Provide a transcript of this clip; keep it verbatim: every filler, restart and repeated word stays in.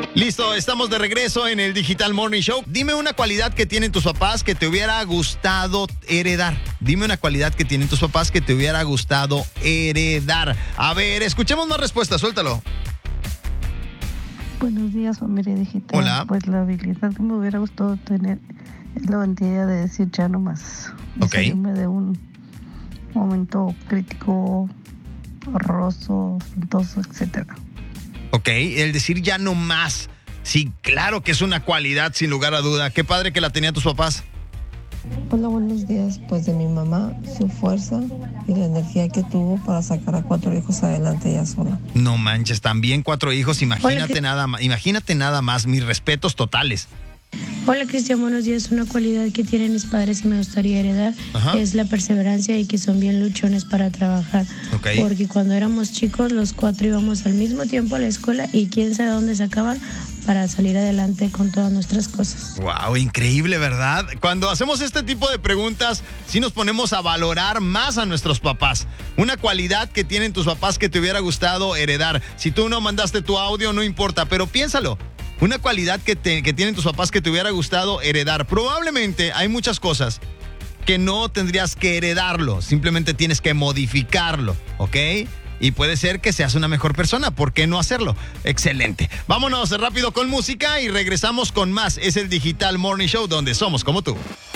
Listo, estamos de regreso en el Digital Morning Show. Dime una cualidad que tienen tus papás que te hubiera gustado heredar. Dime una cualidad que tienen tus papás que te hubiera gustado heredar. A ver, escuchemos más respuestas, suéltalo. Buenos días, familia digital. Hola. Pues la habilidad que me hubiera gustado tener es la valentía de decir ya no más. De Ok. salirme de un momento crítico, horroroso, espantoso, etcétera. Ok, el decir ya no más. Sí, claro que es una cualidad, sin lugar a duda. Qué padre que la tenían tus papás. Hola, buenos días. Pues de mi mamá, su fuerza y la energía que tuvo para sacar a cuatro hijos adelante ella sola. No manches, también cuatro hijos, imagínate Hola, nada más, imagínate nada más, mis respetos totales. Hola Cristian, buenos días. Una cualidad que tienen mis padres que me gustaría heredar Ajá. es la perseverancia y que son bien luchones para trabajar. Ok. Porque cuando éramos chicos los cuatro íbamos al mismo tiempo a la escuela y quién sabe dónde sacaban para salir adelante con todas nuestras cosas. Wow, increíble, ¿verdad? Cuando hacemos este tipo de preguntas, sí nos ponemos a valorar más a nuestros papás. Una cualidad que tienen tus papás que te hubiera gustado heredar. Si tú no mandaste tu audio, no importa, pero piénsalo. Una cualidad que, te, que tienen tus papás que te hubiera gustado heredar. Probablemente hay muchas cosas que no tendrías que heredarlo, simplemente tienes que modificarlo, ¿ok? Y puede ser que seas una mejor persona, ¿por qué no hacerlo? Excelente. Vámonos rápido con música y regresamos con más. Es el Digital Morning Show donde somos como tú.